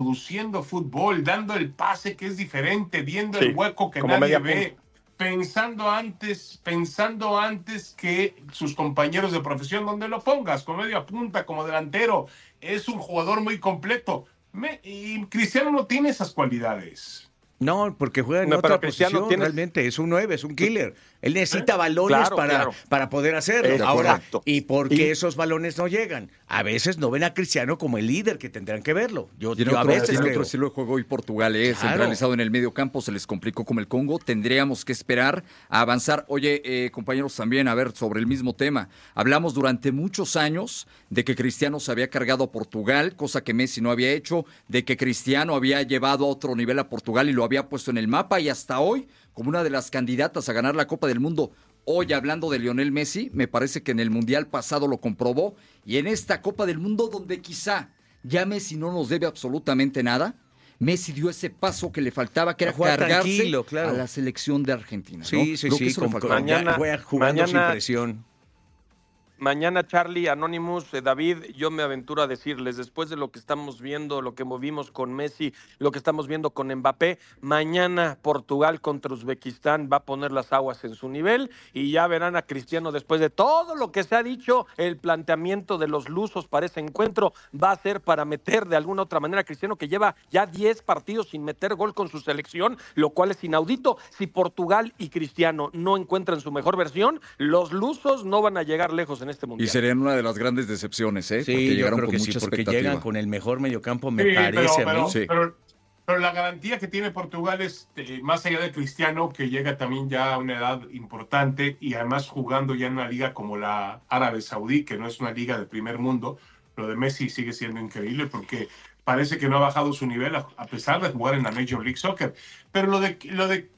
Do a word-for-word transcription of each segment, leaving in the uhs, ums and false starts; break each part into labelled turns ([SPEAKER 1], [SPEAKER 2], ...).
[SPEAKER 1] produciendo fútbol, dando el pase que es diferente, viendo
[SPEAKER 2] Sí,
[SPEAKER 1] el hueco que
[SPEAKER 2] como
[SPEAKER 1] nadie
[SPEAKER 2] media
[SPEAKER 1] ve,
[SPEAKER 2] punta.
[SPEAKER 1] pensando antes, pensando antes que sus compañeros de profesión, donde lo pongas, como media punta, como delantero. Es un jugador muy completo. Me- y Cristiano no tiene esas cualidades.
[SPEAKER 3] No, porque juega en
[SPEAKER 2] No,
[SPEAKER 3] otra
[SPEAKER 2] pero Cristiano
[SPEAKER 3] posición,
[SPEAKER 2] tienes-
[SPEAKER 3] realmente. Es un nueve, es un killer. Él necesita balones
[SPEAKER 2] Claro,
[SPEAKER 3] para,
[SPEAKER 2] claro.
[SPEAKER 3] para poder hacerlo.
[SPEAKER 2] Exacto.
[SPEAKER 3] Ahora, ¿y por qué
[SPEAKER 2] Y-
[SPEAKER 3] esos balones no llegan? A veces no ven a Cristiano como el líder que tendrán que verlo. Yo,
[SPEAKER 4] Tiene,
[SPEAKER 3] yo a
[SPEAKER 4] otro,
[SPEAKER 3] veces
[SPEAKER 4] tiene
[SPEAKER 3] creo.
[SPEAKER 4] otro estilo de juego hoy Portugal, eh,
[SPEAKER 3] Claro.
[SPEAKER 4] centralizado en el medio campo, se les complicó como el Congo. Tendríamos que esperar a avanzar. Oye, eh, compañeros, también, a ver, sobre el mismo tema. Hablamos durante muchos años de que Cristiano se había cargado a Portugal, cosa que Messi no había hecho, de que Cristiano había llevado a otro nivel a Portugal y lo había puesto en el mapa, y hasta hoy, como una de las candidatas a ganar la Copa del Mundo. Hoy, hablando de Lionel Messi, me parece que en el Mundial pasado lo comprobó, y en esta Copa del Mundo, donde quizá ya Messi no nos debe absolutamente nada, Messi dio ese paso que le faltaba, que era
[SPEAKER 3] Juega
[SPEAKER 4] cargarse
[SPEAKER 3] tranquilo, claro.
[SPEAKER 4] a la selección de Argentina, ¿no?
[SPEAKER 3] Sí, sí,
[SPEAKER 4] Creo
[SPEAKER 3] sí.
[SPEAKER 4] que eso le
[SPEAKER 3] con-
[SPEAKER 4] faltaba.
[SPEAKER 3] con- ya
[SPEAKER 2] Mañana-
[SPEAKER 3] juega jugando sin
[SPEAKER 2] mañana-
[SPEAKER 3] presión.
[SPEAKER 2] Mañana, Charlie, Anonymous, eh, David, yo me aventuro a decirles, después de lo que estamos viendo, lo que movimos con Messi, lo que estamos viendo con Mbappé, mañana Portugal contra Uzbekistán va a poner las aguas en su nivel y ya verán a Cristiano, después de todo lo que se ha dicho, el planteamiento de los lusos para ese encuentro va a ser para meter de alguna otra manera a Cristiano, que lleva ya diez partidos sin meter gol con su selección, lo cual es inaudito. Si Portugal y Cristiano no encuentran su mejor versión, los lusos no van a llegar lejos en este mundial.
[SPEAKER 4] Y serían una de las grandes decepciones, ¿eh?
[SPEAKER 3] Sí,
[SPEAKER 4] porque
[SPEAKER 3] yo
[SPEAKER 4] llegaron
[SPEAKER 3] creo
[SPEAKER 4] con
[SPEAKER 3] que
[SPEAKER 4] mucha
[SPEAKER 3] sí, porque
[SPEAKER 4] expectativa.
[SPEAKER 3] llegan con el mejor mediocampo, me
[SPEAKER 1] Sí,
[SPEAKER 3] parece
[SPEAKER 1] pero,
[SPEAKER 3] a mí.
[SPEAKER 1] pero,
[SPEAKER 4] Sí.
[SPEAKER 1] pero, pero la garantía que tiene Portugal es, eh, más allá de Cristiano, que llega también ya a una edad importante y además jugando ya en una liga como la Árabe Saudí, que no es una liga de primer mundo. Lo de Messi sigue siendo increíble porque parece que no ha bajado su nivel a, a pesar de jugar en la Major League Soccer. Pero lo de, lo de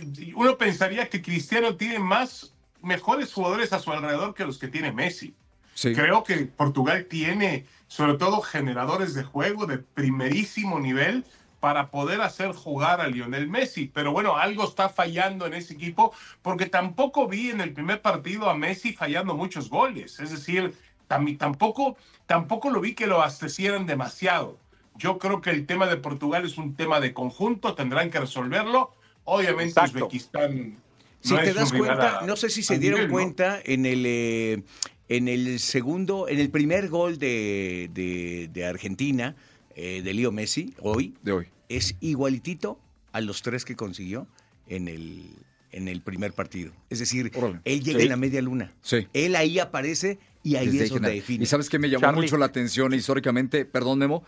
[SPEAKER 1] uno pensaría que Cristiano tiene más mejores jugadores a su alrededor que los que tiene Messi.
[SPEAKER 4] Sí.
[SPEAKER 1] Creo que Portugal tiene, sobre todo, generadores de juego de primerísimo nivel para poder hacer jugar a Lionel Messi. Pero bueno, algo está fallando en ese equipo, porque tampoco vi en el primer partido a Messi fallando muchos goles. Es decir, tam- tampoco, tampoco lo vi que lo abastecieran demasiado. Yo creo que el tema de Portugal es un tema de conjunto, tendrán que resolverlo. Obviamente,
[SPEAKER 2] Exacto.
[SPEAKER 1] Uzbekistán
[SPEAKER 3] Si
[SPEAKER 1] no
[SPEAKER 3] te
[SPEAKER 1] es
[SPEAKER 3] das
[SPEAKER 1] un rival
[SPEAKER 3] cuenta,
[SPEAKER 1] a-
[SPEAKER 3] no sé si se
[SPEAKER 1] al
[SPEAKER 3] dieron
[SPEAKER 1] nivel, ¿no?
[SPEAKER 3] cuenta en el eh, en el segundo, en el primer gol de, de, de Argentina, eh, de Leo Messi, hoy,
[SPEAKER 4] De hoy.
[SPEAKER 3] es igualitito a los tres que consiguió en el, en el primer partido. Es decir,
[SPEAKER 4] Órale.
[SPEAKER 3] él llega
[SPEAKER 4] Sí.
[SPEAKER 3] en la media luna.
[SPEAKER 4] Sí.
[SPEAKER 3] Él ahí aparece y ahí
[SPEAKER 4] Desde
[SPEAKER 3] es donde
[SPEAKER 4] ahí,
[SPEAKER 3] define.
[SPEAKER 4] y sabes que me llamó
[SPEAKER 2] Charlie.
[SPEAKER 4] mucho la atención históricamente, perdón Memo,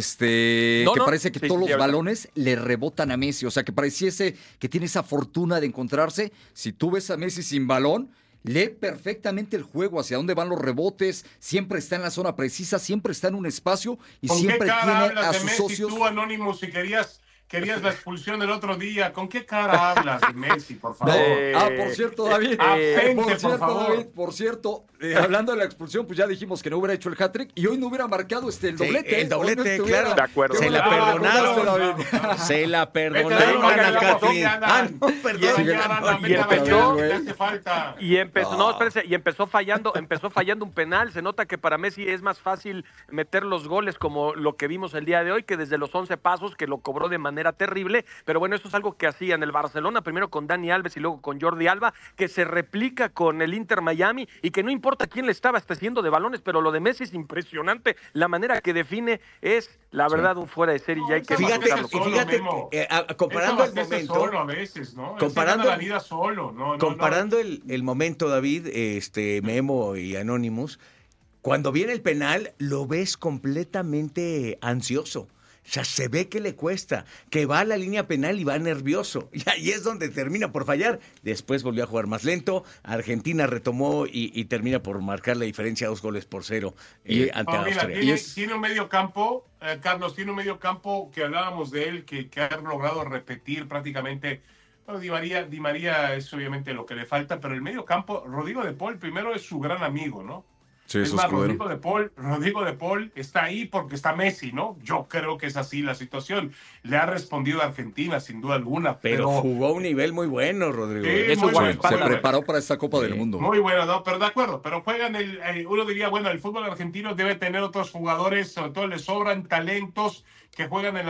[SPEAKER 4] este
[SPEAKER 2] No,
[SPEAKER 4] que
[SPEAKER 2] no,
[SPEAKER 4] parece que
[SPEAKER 2] sí,
[SPEAKER 4] todos
[SPEAKER 2] sí,
[SPEAKER 4] los
[SPEAKER 2] ahorita.
[SPEAKER 4] balones le rebotan a Messi, o sea que pareciese que tiene esa fortuna de encontrarse. Si tú ves a Messi sin balón, lee perfectamente el juego, hacia dónde van los rebotes, siempre está en la zona precisa, siempre está en un espacio y
[SPEAKER 1] ¿Con
[SPEAKER 4] siempre
[SPEAKER 1] qué cara
[SPEAKER 4] tiene
[SPEAKER 1] hablas
[SPEAKER 4] a
[SPEAKER 1] de
[SPEAKER 4] sus
[SPEAKER 1] Messi
[SPEAKER 4] socios.
[SPEAKER 1] tú, Anónimo, si querías, querías la expulsión el otro día? ¿Con qué cara hablas de Messi, por
[SPEAKER 4] No,
[SPEAKER 1] favor?
[SPEAKER 2] Eh,
[SPEAKER 4] ah, por cierto, David,
[SPEAKER 1] absente,
[SPEAKER 4] por
[SPEAKER 1] por
[SPEAKER 4] cierto,
[SPEAKER 1] favor.
[SPEAKER 4] David, por cierto, eh, hablando de la expulsión, pues ya dijimos que no hubiera hecho el hat-trick y hoy no hubiera marcado este el
[SPEAKER 3] Sí,
[SPEAKER 4] doblete.
[SPEAKER 3] el
[SPEAKER 4] ¿eh?
[SPEAKER 3] doblete,
[SPEAKER 4] Hoy no estuviera.
[SPEAKER 3] claro.
[SPEAKER 2] De acuerdo.
[SPEAKER 3] Se la
[SPEAKER 1] Ah,
[SPEAKER 3] perdonaron.
[SPEAKER 1] claro,
[SPEAKER 4] David.
[SPEAKER 1] claro.
[SPEAKER 3] Se la
[SPEAKER 1] Vete,
[SPEAKER 3] perdonaron
[SPEAKER 1] oigan,
[SPEAKER 3] a
[SPEAKER 1] ya,
[SPEAKER 3] Nacati.
[SPEAKER 1] ya, ya,
[SPEAKER 3] Ah, no,
[SPEAKER 1] ya,
[SPEAKER 3] perdón.
[SPEAKER 1] ya, Arana,
[SPEAKER 2] Y
[SPEAKER 1] vete a
[SPEAKER 2] empezó-
[SPEAKER 1] bañar, te hace falta.
[SPEAKER 2] Y empezó,
[SPEAKER 4] No.
[SPEAKER 2] no, espérense, y empezó fallando, empezó fallando un penal. Se nota que para Messi es más fácil meter los goles como lo que vimos el día de hoy, que desde los once pasos, que lo cobró de manera terrible. Pero bueno, esto es algo que hacía en el Barcelona, primero con Dani Alves y luego con Jordi Alba, que se replica con el Inter Miami y que no importa quién le estaba abasteciendo de balones, pero lo de Messi es impresionante. La manera que define es, la verdad, un fuera de serie y hay que
[SPEAKER 3] Fíjate,
[SPEAKER 1] Eso
[SPEAKER 2] aceptarlo.
[SPEAKER 3] y
[SPEAKER 1] solo,
[SPEAKER 3] fíjate,
[SPEAKER 1] Memo.
[SPEAKER 3] eh, a- comparando el
[SPEAKER 1] Eso abastece
[SPEAKER 3] momento,
[SPEAKER 1] solo a veces, ¿no? Él se
[SPEAKER 3] Comparando-
[SPEAKER 1] gana la vida solo, no, no,
[SPEAKER 3] comparando
[SPEAKER 1] no.
[SPEAKER 3] El, el momento, David, este Memo y Anonymous, cuando viene el penal, lo ves completamente ansioso. O sea, se ve que le cuesta, que va a la línea penal y va nervioso. Y ahí es donde termina por fallar. Después volvió a jugar más lento. Argentina retomó y, y termina por marcar la diferencia dos goles por cero eh,
[SPEAKER 4] Y-
[SPEAKER 3] ante
[SPEAKER 1] No, mira,
[SPEAKER 3] Austria.
[SPEAKER 1] tiene,
[SPEAKER 4] Y es-
[SPEAKER 1] tiene un medio campo, eh, Carlos, tiene un medio campo que hablábamos de él, que, que ha logrado repetir prácticamente. Bueno, Di María, Di María es obviamente lo que le falta, pero el medio campo, Rodrigo de Paul primero es su gran amigo, ¿no?
[SPEAKER 4] Sí,
[SPEAKER 1] es
[SPEAKER 4] eso
[SPEAKER 1] más,
[SPEAKER 4] es escudero.
[SPEAKER 1] Rodrigo de Paul, Rodrigo de Paul está ahí porque está Messi, ¿no? Yo creo que es así la situación. Le ha respondido a Argentina, sin duda alguna,
[SPEAKER 3] Pero
[SPEAKER 1] pero,
[SPEAKER 3] jugó a un nivel muy bueno, Rodrigo.
[SPEAKER 1] Sí,
[SPEAKER 3] ¿eh?
[SPEAKER 2] Es
[SPEAKER 1] muy
[SPEAKER 2] un
[SPEAKER 1] bueno.
[SPEAKER 4] Se
[SPEAKER 2] guardaespaldas.
[SPEAKER 4] preparó para esta Copa del Mundo.
[SPEAKER 1] muy bueno, ¿no? Pero de acuerdo, pero juegan el, eh, uno diría, bueno, el fútbol argentino debe tener otros jugadores, sobre todo le sobran talentos que juegan en